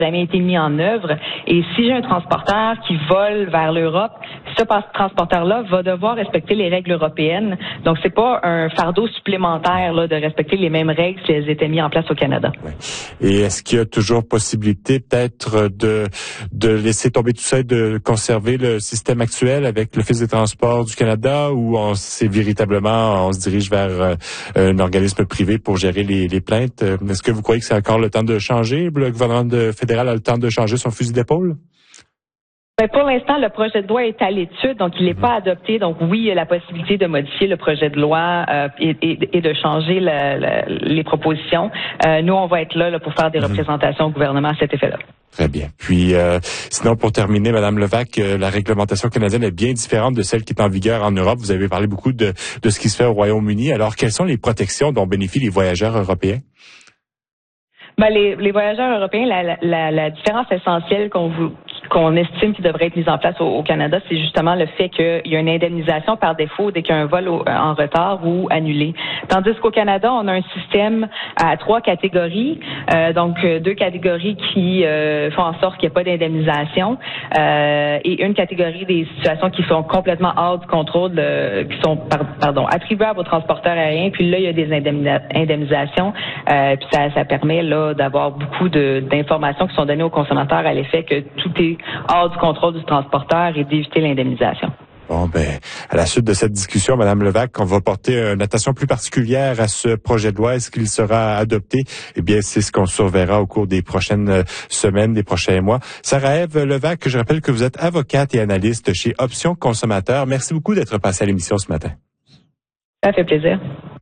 jamais été mis en œuvre. Et si j'ai un transporteur qui vole vers l'Europe, ce transporteur-là va devoir respecter les règles européennes. Donc, c'est pas un fardeau supplémentaire là, de respecter les mêmes règles si elles étaient mises en place au Canada. Oui. Et est-ce qu'il y a toujours possibilité peut-être de laisser tomber tout ça et de conserver le système actuel avec l'Office des transports du Canada ou on se dirige vers un organisme privé pour gérer les plaintes? Est-ce que vous croyez que c'est encore le temps de changer? Le gouvernement fédéral a le temps de changer son fusil d'épaule? Ben pour l'instant, le projet de loi est à l'étude, donc il n'est pas adopté. Donc oui, il y a la possibilité de modifier le projet de loi et de changer les propositions. Nous, on va être là pour faire des représentations au gouvernement à cet effet-là. Très bien. Puis, sinon, pour terminer, Madame Levac, la réglementation canadienne est bien différente de celle qui est en vigueur en Europe. Vous avez parlé beaucoup de ce qui se fait au Royaume-Uni. Alors, quelles sont les protections dont bénéficient les voyageurs européens? Ben, les voyageurs européens, la différence essentielle qu'on estime qui devrait être mise en place au Canada, c'est justement le fait qu'il y a une indemnisation par défaut dès qu'il y a un vol en retard ou annulé. Tandis qu'au Canada, on a un système à 3 catégories, donc 2 catégories qui font en sorte qu'il n'y a pas d'indemnisation et une catégorie des situations qui sont complètement hors du contrôle, qui sont attribuables aux transporteurs aériens. Puis là, il y a des indemnisations, puis ça permet là d'avoir beaucoup d'informations qui sont données aux consommateurs à l'effet que tout est hors du contrôle du transporteur et d'éviter l'indemnisation. Bon, à la suite de cette discussion, Madame Levac, on va porter une attention plus particulière à ce projet de loi. Est-ce qu'il sera adopté? Eh bien, c'est ce qu'on surveillera au cours des prochaines semaines, des prochains mois. Sarah-Ève Levac, je rappelle que vous êtes avocate et analyste chez Options Consommateurs. Merci beaucoup d'être passée à l'émission ce matin. Ça fait plaisir.